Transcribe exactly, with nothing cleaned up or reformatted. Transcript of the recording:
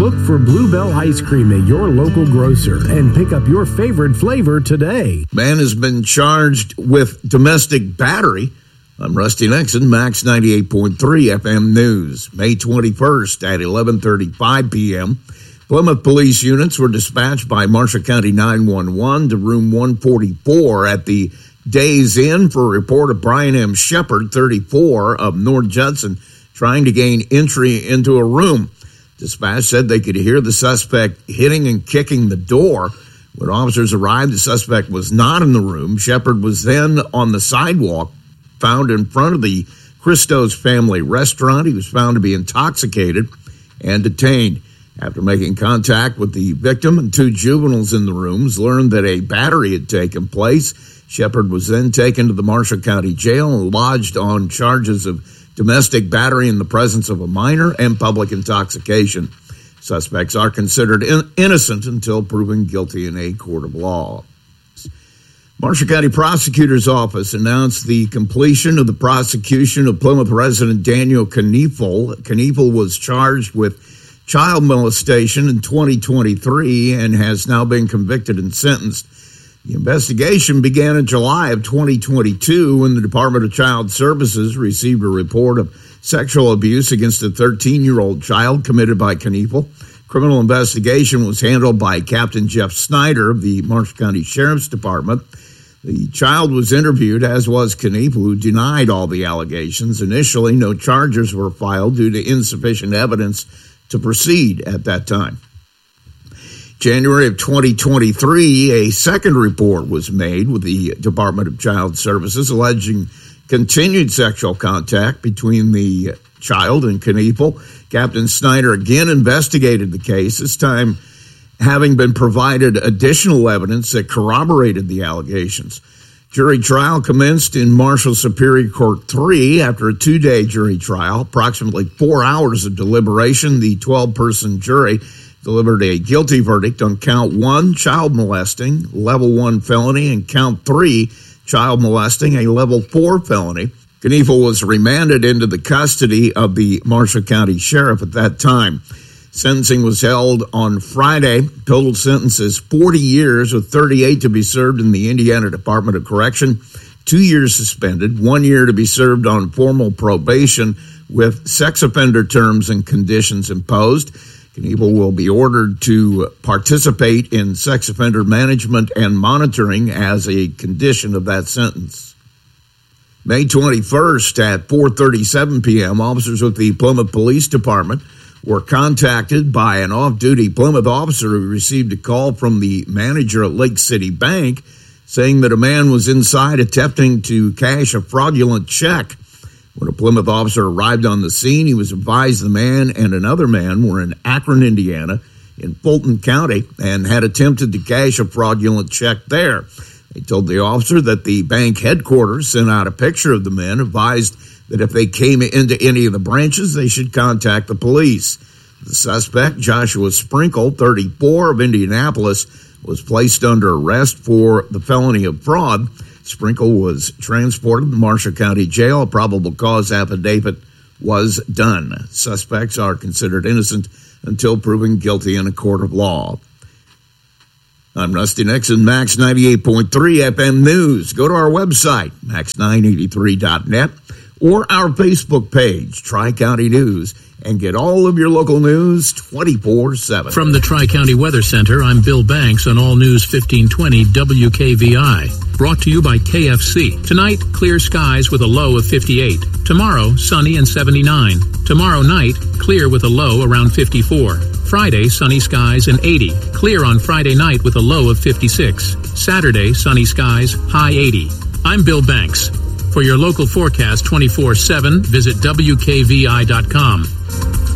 Look for Bluebell Ice Cream at your local grocer and pick up your favorite flavor today. Man has been charged with domestic battery. I'm Rusty Nixon, Max ninety-eight point three F M News. May twenty-first at eleven thirty-five p.m., Plymouth police units were dispatched by Marshall County nine one one to room one forty-four at the Days Inn for a report of Brian M. Shepard, thirty-four, of North Judson, trying to gain entry into a room. Dispatch said they could hear the suspect hitting and kicking the door. When officers arrived, the suspect was not in the room. Shepard was then on the sidewalk, found in front of the Christo's Family Restaurant. He was found to be intoxicated and detained. After making contact with the victim and two juveniles in the rooms, learned that a battery had taken place. Shepard was then taken to the Marshall County Jail and lodged on charges of domestic battery in the presence of a minor and public intoxication. Suspects are considered in- innocent until proven guilty in a court of law. Marshall County Prosecutor's Office announced the completion of the prosecution of Plymouth resident Daniel Kniefel. Kniefel was charged with child molestation in twenty twenty-three and has now been convicted and sentenced. The investigation began in July of twenty twenty-two when the Department of Child Services received a report of sexual abuse against a thirteen-year-old child committed by Kniefel. Criminal investigation was handled by Captain Jeff Snyder of the Marshall County Sheriff's Department. The child was interviewed, as was Kniefel, who denied all the allegations. Initially, no charges were filed due to insufficient evidence to proceed at that time. January of twenty twenty-three, a second report was made with the Department of Child Services alleging continued sexual contact between the child and Kniefel. Captain Snyder again investigated the case, this time having been provided additional evidence that corroborated the allegations. Jury trial commenced in Marshall Superior Court three after a two-day jury trial. Approximately four hours of deliberation, the twelve-person jury delivered a guilty verdict on count one, child molesting, level one felony, and count three, child molesting, a level four felony. Kniefel was remanded into the custody of the Marshall County Sheriff at that time. Sentencing was held on Friday. Total sentence is forty years with thirty-eight to be served in the Indiana Department of Correction, two years suspended, one year to be served on formal probation with sex offender terms and conditions imposed. Kniefel will be ordered to participate in sex offender management and monitoring as a condition of that sentence. May twenty-first at four thirty-seven p.m., officers with the Plymouth Police Department were contacted by an off-duty Plymouth officer who received a call from the manager at Lake City Bank saying that a man was inside attempting to cash a fraudulent check. When a Plymouth officer arrived on the scene, he was advised the man and another man were in Akron, Indiana, in Fulton County, and had attempted to cash a fraudulent check there. They told the officer that the bank headquarters sent out a picture of the men, advised that if they came into any of the branches, they should contact the police. The suspect, Joshua Sprinkle, thirty-four, of Indianapolis, was placed under arrest for the felony of fraud. Sprinkle was transported to Marshall County Jail. A probable cause affidavit was done. Suspects are considered innocent until proven guilty in a court of law. I'm Rusty Nixon, Max ninety-eight point three F M News. Go to our website, max nine eighty-three dot net, or our Facebook page, Tri-County News, and get all of your local news twenty-four seven. From the Tri-County Weather Center, I'm Bill Banks on All News fifteen twenty W K V I. Brought to you by K F C. Tonight, clear skies with a low of fifty-eight. Tomorrow, sunny and seventy-nine. Tomorrow night, clear with a low around fifty-four. Friday, sunny skies and eighty. Clear on Friday night with a low of fifty-six. Saturday, sunny skies, high eighty. I'm Bill Banks. For your local forecast twenty-four seven, visit W K V I dot com.